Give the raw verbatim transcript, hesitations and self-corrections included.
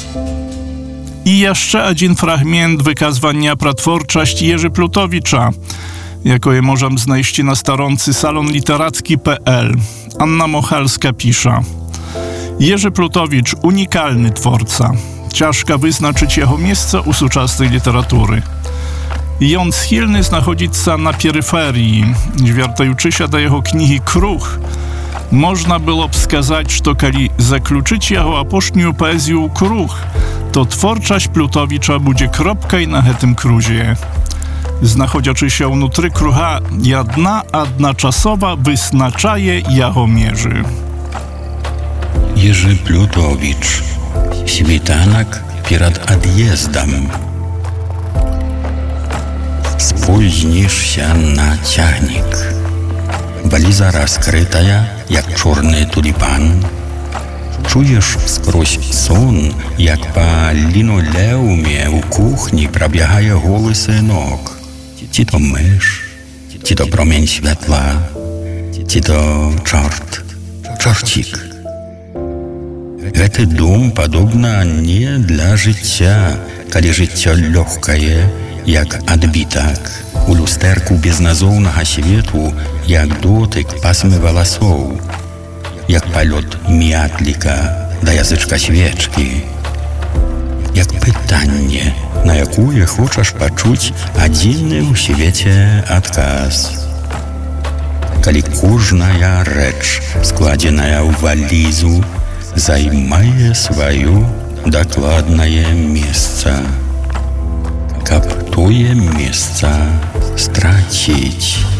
I jeszcze один fragment wykazwania pra twórczość Jerzy Plutowicza, jako je możemy znaleźć na stronce salon literacki kropka pe el. Anna Mochalska pisze: Jerzy Plutowicz unikalny twórca. Ciężko wyznaczyć jego miejsce u współczesnej literatury. I on schylny znachodzić się na peryferii, zwiertajući się do jego knihi Kruch. Można było wskazać, że kali zakluczyć jego aposznią poezję Kruch, to twórczość Plutowicza będzie kropkaj na tym kruzie. Znachodziaczy się внутри krucha jedna, jednoczasowa wyznaczaje jego mierzy. Jerzy Plutowicz. Świtanek przed odjazdem. Spóźnisz się na ciągnik. Waliza rozkryta, jak czarny tulipan. Czujesz skroś son, jak po linoleumie u kuchni probiegają głosy nóg. Ci to mysz, ci to promień światła, ci to czort, czorcik. Этот дом подобно не для життя, коли життя легкое, як odbitak, у люстерку безназовного світу, як дотик пасми волосов, як польот м'ятлика до язичка свічки, як питання, на якое хочеш почуть одинний у світі отказ. Коли кожная реч, складеная в валізу, займае свое докладное место. Каб тое место страціць.